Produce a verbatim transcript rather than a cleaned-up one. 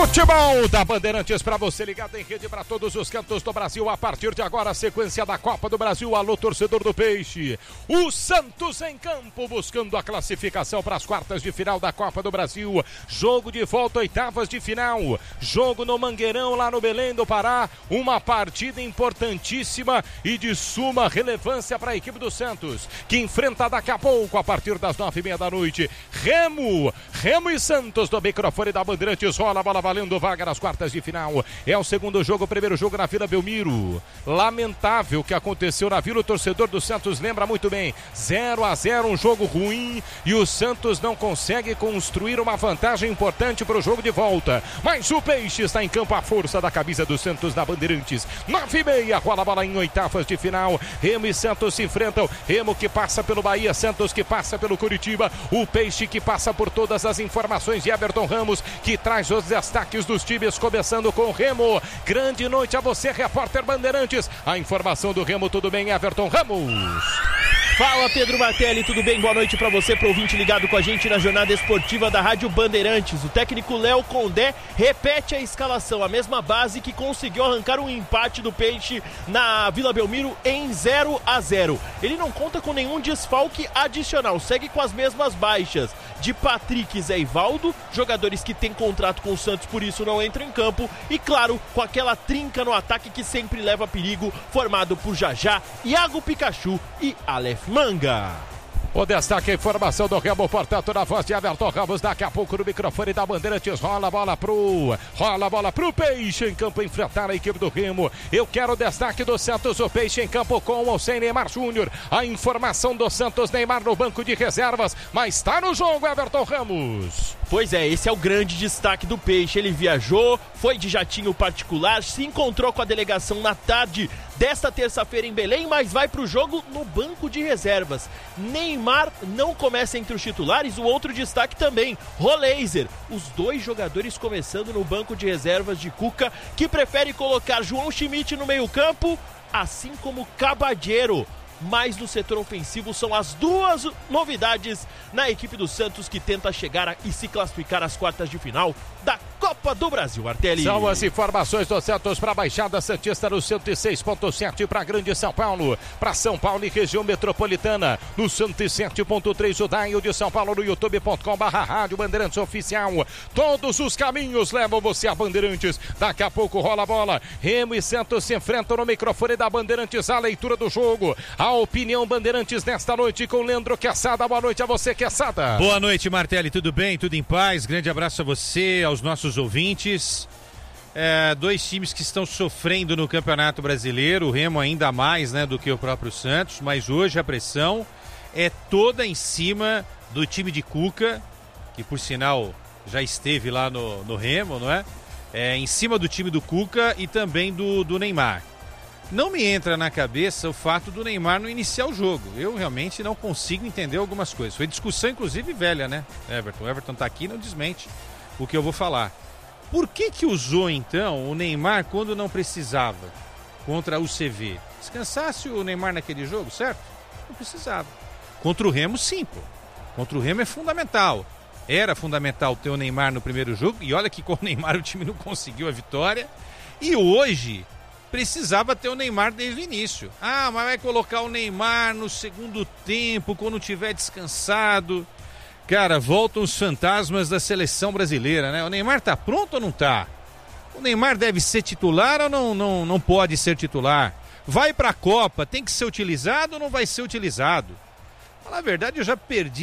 Futebol da Bandeirantes para você ligado em rede para todos os cantos do Brasil. A partir de agora, a sequência da Copa do Brasil. Alô, torcedor do Peixe. O Santos em campo buscando a classificação para as quartas de final da Copa do Brasil. Jogo de volta, oitavas de final. Jogo no Mangueirão, lá no Belém do Pará. Uma partida importantíssima e de suma relevância para a equipe do Santos, que enfrenta daqui a pouco, a partir das nove e meia da noite, Remo. Remo e Santos do microfone da Bandeirantes. Rola a bola valendo vaga nas quartas de final. É o segundo jogo, o primeiro jogo na Vila Belmiro. Lamentável o que aconteceu na Vila. O torcedor do Santos lembra muito bem. zero a zero, um jogo ruim, e o Santos não consegue construir uma vantagem importante para o jogo de volta. Mas o Peixe está em campo, a força da camisa do Santos na Bandeirantes. nove e meia, rola a bola em oitavas de final. Remo e Santos se enfrentam. Remo que passa pelo Bahia, Santos que passa pelo Curitiba. O Peixe que passa por todas as informações de Everton Ramos, que traz os destaques dos times, começando com o Remo. Grande noite a você, repórter Bandeirantes. A informação do Remo, tudo bem, Everton Ramos? Fala, Pedro Martelli, tudo bem? Boa noite para você, pro ouvinte ligado com a gente na jornada esportiva da Rádio Bandeirantes. O técnico Léo Condé repete a escalação, a mesma base que conseguiu arrancar um empate do Peixe na Vila Belmiro em zero a zero. Ele não conta com nenhum desfalque adicional, segue com as mesmas baixas de Patrick e Zé Ivaldo, jogadores que têm contrato com o Santos, por isso não entram em campo, e claro, com aquela trinca no ataque que sempre leva perigo, formado por Jajá, Iago Pikachu e Aleph Manga. O destaque, a informação do Remo, portanto, na voz de Everton Ramos, daqui a pouco no microfone da Bandeirantes. Rola a bola pro, rola a bola pro Peixe em campo, enfrentar a equipe do Remo. Eu quero o destaque do Santos, o Peixe em campo com ou sem Neymar Júnior. A informação do Santos, Neymar no banco de reservas, mas está no jogo, Everton Ramos. Pois é, esse é o grande destaque do Peixe. Ele viajou, foi de jatinho particular, se encontrou com a delegação na tarde desta terça-feira em Belém, mas vai pro jogo no banco de reservas. Neymar não começa entre os titulares, o outro destaque também, Roleiser. Os dois jogadores começando no banco de reservas de Cuca, que prefere colocar João Schmidt no meio-campo, assim como Cabadeiro. Mas no setor ofensivo são as duas novidades na equipe do Santos, que tenta chegar a, e se classificar às quartas de final da Copa do Brasil, Artelli. São as informações do Santos para a Baixada Santista no cento e seis ponto sete, para Grande São Paulo, para São Paulo e região metropolitana no cento e sete ponto três, o Daio de São Paulo no youtube ponto com barra rádio Bandeirantes Oficial. Todos os caminhos levam você a Bandeirantes. Daqui a pouco rola a bola. Remo e Santos se enfrentam no microfone da Bandeirantes, a leitura do jogo, a opinião Bandeirantes nesta noite com Leandro Queçada. Boa noite a você, Queçada. Boa noite, Martelli, tudo bem? Tudo em paz? Grande abraço a você, aos nossos ouvintes. É, dois times que estão sofrendo no Campeonato Brasileiro, o Remo ainda mais, né, do que o próprio Santos, mas hoje a pressão é toda em cima do time de Cuca, que por sinal já esteve lá no, no Remo, não é? É, em cima do time do Cuca e também do, do Neymar. Não me entra na cabeça o fato do Neymar não iniciar o jogo. Eu realmente não consigo entender algumas coisas. Foi discussão, inclusive, velha, né, Everton? O Everton tá aqui e não desmente o que eu vou falar. Por que que usou, então, o Neymar quando não precisava contra o C V? Descansasse o Neymar naquele jogo, certo? Não precisava. Contra o Remo, sim, pô. Contra o Remo é fundamental. Era fundamental ter o Neymar no primeiro jogo. E olha que com o Neymar o time não conseguiu a vitória. E hoje precisava ter o Neymar desde o início. Ah, mas vai colocar o Neymar no segundo tempo, quando tiver descansado. Cara, voltam os fantasmas da seleção brasileira, né? O Neymar tá pronto ou não tá? O Neymar deve ser titular ou não, não, não pode ser titular? Vai pra Copa, tem que ser utilizado ou não vai ser utilizado? Na verdade, eu já perdi